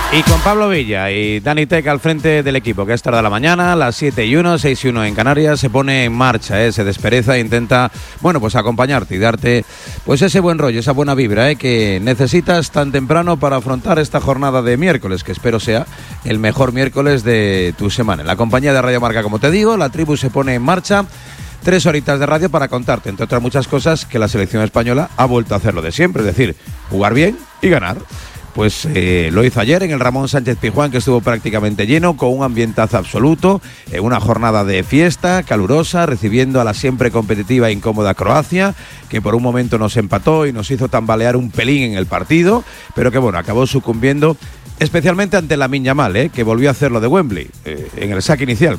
Y con Pablo Villa y Dani Tec al frente del equipo, que a esta hora de la mañana, las 7:01, 6:01 en Canarias, se pone en marcha, se despereza e intenta, bueno, pues acompañarte y darte pues ese buen rollo, esa buena vibra que necesitas tan temprano para afrontar esta jornada de miércoles, que espero sea el mejor miércoles de tu semana. En la compañía de Radio Marca, como te digo, la tribu se pone en marcha. 3 horitas de radio para contarte, entre otras muchas cosas, que la selección española ha vuelto a hacer lo de siempre, es decir, jugar bien y ganar. Pues lo hizo ayer en el Ramón Sánchez Pizjuán, que estuvo prácticamente lleno, con un ambientazo absoluto, una jornada de fiesta calurosa, recibiendo a la siempre competitiva e incómoda Croacia, que por un momento nos empató y nos hizo tambalear un pelín en el partido, pero que bueno, acabó sucumbiendo especialmente ante Lamine Yamal, que volvió a hacer lo de Wembley en el saque inicial.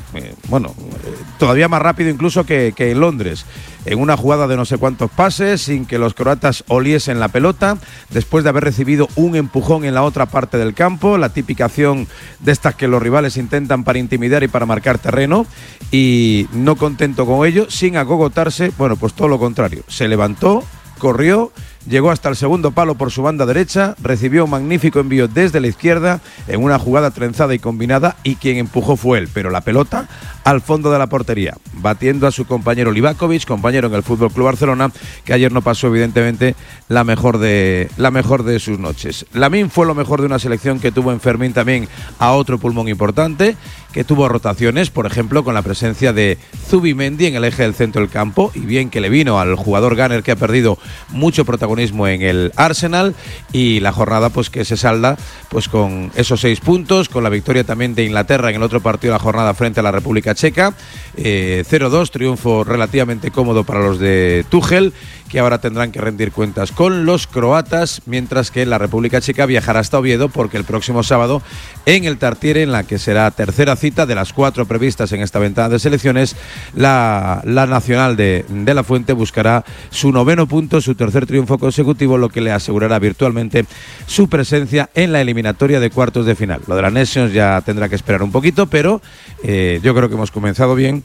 Todavía más rápido incluso que en Londres, en una jugada de no sé cuántos pases, sin que los croatas oliesen la pelota, después de haber recibido un empujón en la otra parte del campo, la típica acción de estas que los rivales intentan para intimidar y para marcar terreno, y no contento con ello, sin agogotarse, bueno, pues todo lo contrario, se levantó, corrió, llegó hasta el segundo palo por su banda derecha, recibió un magnífico envío desde la izquierda en una jugada trenzada y combinada, y quien empujó fue él, pero la pelota al fondo de la portería, batiendo a su compañero Livakovic, compañero en el FC Barcelona, que ayer no pasó evidentemente la mejor de sus noches. Lamine fue lo mejor de una selección que tuvo en Fermín también a otro pulmón importante, que tuvo rotaciones, por ejemplo, con la presencia de Zubimendi en el eje del centro del campo, y bien que le vino al jugador Gunner, que ha perdido mucho protagonismo en el Arsenal, y la jornada pues que se salda pues con esos 6 puntos, con la victoria también de Inglaterra en el otro partido de la jornada frente a la República Checa, 0-2, triunfo relativamente cómodo para los de Tuchel, que ahora tendrán que rendir cuentas con los croatas, mientras que la República Checa viajará hasta Oviedo, porque el próximo sábado en el Tartiere, en la que será tercera cita de las 4 previstas en esta ventana de selecciones, la nacional de La Fuente buscará su 9º punto, su tercer triunfo consecutivo, lo que le asegurará virtualmente su presencia en la eliminatoria de cuartos de final. Lo de la Nations ya tendrá que esperar un poquito, pero yo creo que hemos comenzado bien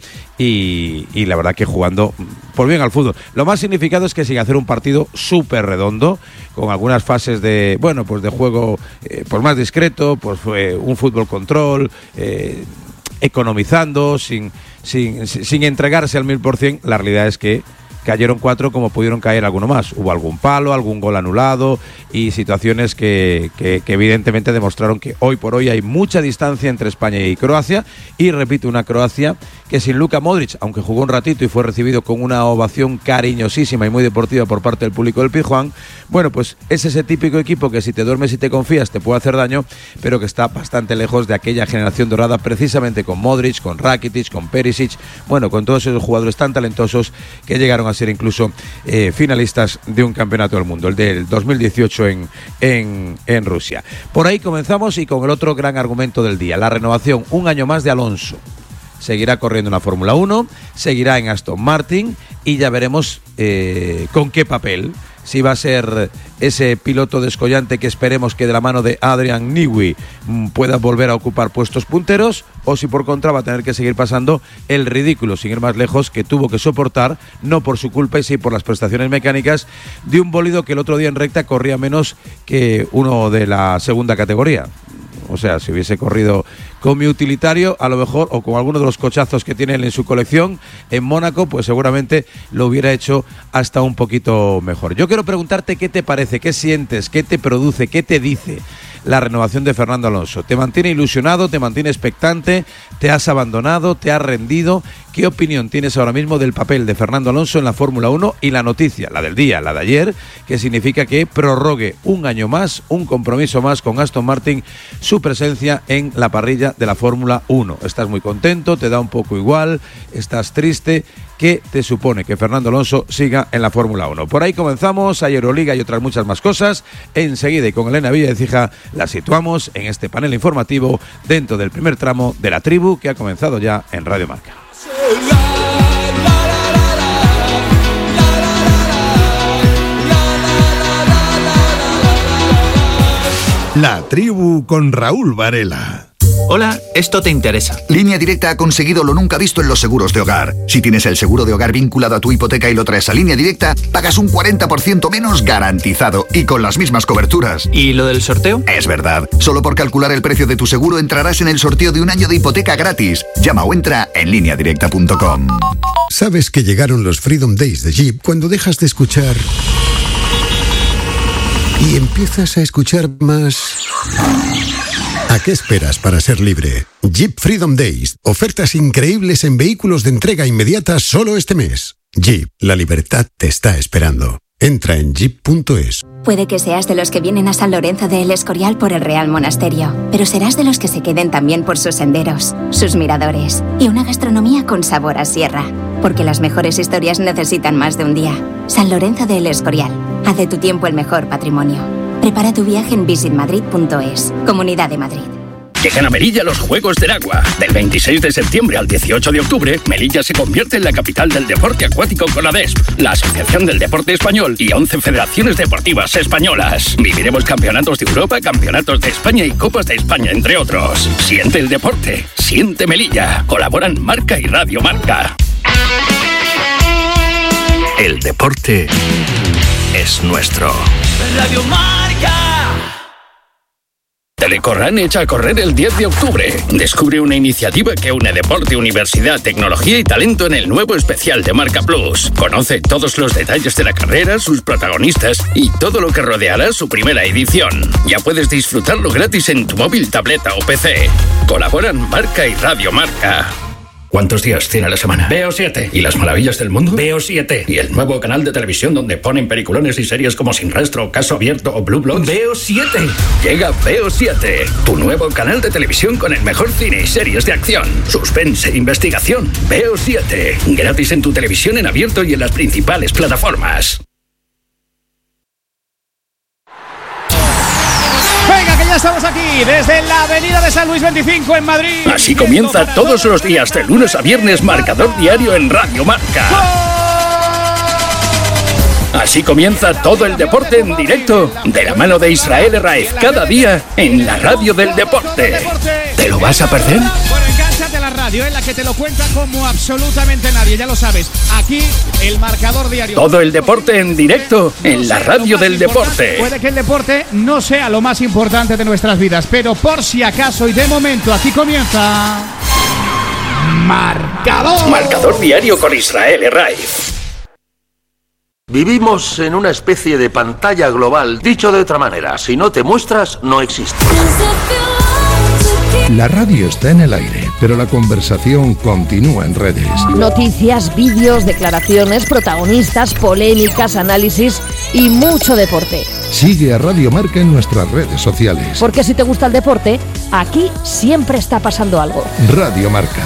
y la verdad que jugando por bien al fútbol. Lo más significado es que sin hacer un partido súper redondo, con algunas fases de, bueno, pues de juego pues más discreto, pues un fútbol control, economizando, sin entregarse al 1000%, la realidad es que cayeron 4 como pudieron caer alguno más. Hubo algún palo, algún gol anulado y situaciones que evidentemente demostraron que hoy por hoy hay mucha distancia entre España y Croacia. Y repito, una Croacia que sin Luka Modric, aunque jugó un ratito y fue recibido con una ovación cariñosísima y muy deportiva por parte del público del Pizjuán, bueno, pues es ese típico equipo que si te duermes y te confías te puede hacer daño, pero que está bastante lejos de aquella generación dorada, precisamente con Modric, con Rakitic, con Perisic, bueno, con todos esos jugadores tan talentosos que llegaron a ser incluso finalistas de un campeonato del mundo, el del 2018 en Rusia. Por ahí comenzamos, y con el otro gran argumento del día, la renovación, un año más de Alonso. Seguirá corriendo en la Fórmula 1, seguirá en Aston Martin, y ya veremos con qué papel. Si va a ser ese piloto descollante que esperemos que de la mano de Adrian Newey pueda volver a ocupar puestos punteros, o si por contra va a tener que seguir pasando el ridículo, sin ir más lejos, que tuvo que soportar, no por su culpa y sí por las prestaciones mecánicas, de un bólido que el otro día en recta corría menos que uno de la segunda categoría. O sea, si hubiese corrido con mi utilitario, a lo mejor, o con alguno de los cochazos que tiene él en su colección en Mónaco, pues seguramente lo hubiera hecho hasta un poquito mejor. Yo quiero preguntarte qué te parece, qué sientes, qué te produce, qué te dice la renovación de Fernando Alonso. ¿Te mantiene ilusionado, te mantiene expectante, te has abandonado, te has rendido? ¿Qué opinión tienes ahora mismo del papel de Fernando Alonso en la Fórmula 1 y la noticia, la del día, la de ayer, que significa que prorrogue un año más, un compromiso más con Aston Martin, su presencia en la parrilla de la Fórmula 1? ¿Estás muy contento? ¿Te da un poco igual? ¿Estás triste? ¿Qué te supone que Fernando Alonso siga en la Fórmula 1? Por ahí comenzamos, hay Euroliga y otras muchas más cosas. Enseguida, y con Elena Villadecija, la situamos en este panel informativo dentro del primer tramo de La Tribu, que ha comenzado ya en Radio Marca. La Tribu con Raúl Varela. Hola, esto te interesa. Línea Directa ha conseguido lo nunca visto en los seguros de hogar. Si tienes el seguro de hogar vinculado a tu hipoteca y lo traes a Línea Directa, pagas un 40% menos garantizado y con las mismas coberturas. ¿Y lo del sorteo? Es verdad. Solo por calcular el precio de tu seguro entrarás en el sorteo de un año de hipoteca gratis. Llama o entra en lineadirecta.com. ¿Sabes que llegaron los Freedom Days de Jeep cuando dejas de escuchar y empiezas a escuchar más? ¿A qué esperas para ser libre? Jeep Freedom Days. Ofertas increíbles en vehículos de entrega inmediata solo este mes. Jeep, la libertad te está esperando. Entra en jeep.es. Puede que seas de los que vienen a San Lorenzo de El Escorial por el Real Monasterio, pero serás de los que se queden también por sus senderos, sus miradores y una gastronomía con sabor a sierra. Porque las mejores historias necesitan más de un día. San Lorenzo de El Escorial. Haz de tu tiempo el mejor patrimonio. Prepara tu viaje en visitmadrid.es. Comunidad de Madrid. Llegan a Melilla los Juegos del Agua. Del 26 de septiembre al 18 de octubre, Melilla se convierte en la capital del deporte acuático con la ADESP, la Asociación del Deporte Español y 11 federaciones deportivas españolas. Viviremos campeonatos de Europa, campeonatos de España y Copas de España, entre otros. Siente el deporte, siente Melilla. Colaboran Marca y Radio Marca. El deporte es nuestro. Radio Marca. Telecorran echa a correr el 10 de octubre. Descubre una iniciativa que une deporte, universidad, tecnología y talento en el nuevo especial de Marca Plus. Conoce todos los detalles de la carrera, sus protagonistas y todo lo que rodeará su primera edición. Ya puedes disfrutarlo gratis en tu móvil, tableta o PC. Colaboran Marca y Radio Marca. ¿Cuántos días tiene la semana? Veo 7. ¿Y las maravillas del mundo? Veo 7. ¿Y el nuevo canal de televisión donde ponen peliculones y series como Sin Rastro, Caso Abierto o Blue Bloods? Veo 7. Llega Veo 7, tu nuevo canal de televisión con el mejor cine y series de acción, suspense e investigación. Veo 7. Gratis en tu televisión en abierto y en las principales plataformas. Venga, que ya estamos aquí, desde la avenida de San Luis 25 en Madrid. Así comienza todos los días, de lunes a viernes, Marcador Diario en Radio Marca. Así comienza todo el deporte en directo, de la mano de Israel Herraiz, cada día en la radio del deporte. ¿Te lo vas a perder? Bueno, engánchate a la radio, en la que te lo cuenta como absolutamente nadie, ya lo sabes. Aquí, el Marcador Diario. Todo el deporte en directo, en la radio del deporte. Puede que el deporte no sea lo más importante de nuestras vidas, pero por si acaso y de momento, aquí comienza... Marcador. Marcador Diario con Israel Herraiz. Vivimos en una especie de pantalla global. Dicho de otra manera, si no te muestras, no existes. La radio está en el aire, pero la conversación continúa en redes. Noticias, vídeos, declaraciones, protagonistas, polémicas, análisis y mucho deporte. Sigue a Radio Marca en nuestras redes sociales. Porque si te gusta el deporte, aquí siempre está pasando algo. Radio Marca.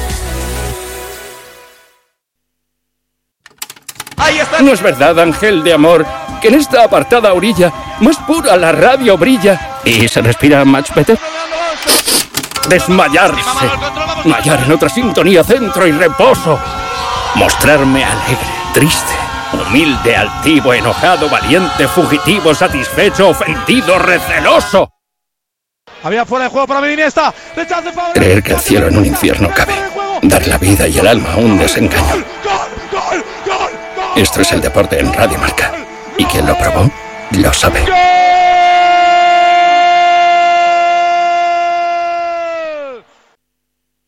No es verdad, ángel de amor, que en esta apartada orilla, más pura la radio brilla y se respira much better. Desmayarse, mallar en otra sintonía, centro y reposo. Mostrarme alegre, triste, humilde, altivo, enojado, valiente, fugitivo, satisfecho, ofendido, receloso. Había fuera de juego para Iniesta. Creer que el cielo en un infierno cabe. Dar la vida y el alma a un desengaño. Esto es el deporte en Radio Marca. Y quien lo probó, lo sabe.